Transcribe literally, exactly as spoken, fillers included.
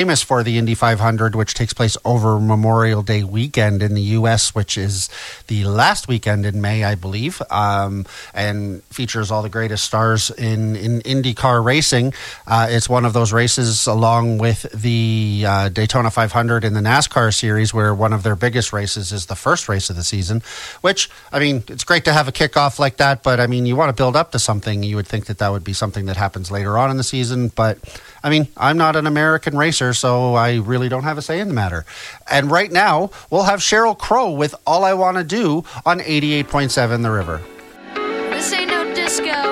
famous for the Indy five hundred, which takes place over Memorial Day weekend in the U S, which is the last weekend in May, I believe, um, and features all the greatest stars in, in IndyCar racing. Uh, it's one of those races along with the uh, Daytona five hundred in the NASCAR series, where one of their biggest races is the first race of the season, which, I mean, it's great to have a kickoff like that, but I mean, you want to build up to something. You would think that that would be something that happens later on in the season, but I mean, I'm not an American racer, so I really don't have a say in the matter. And right now, we'll have Sheryl Crow with All I Want to Do on eighty-eight point seven The River. This ain't no disco.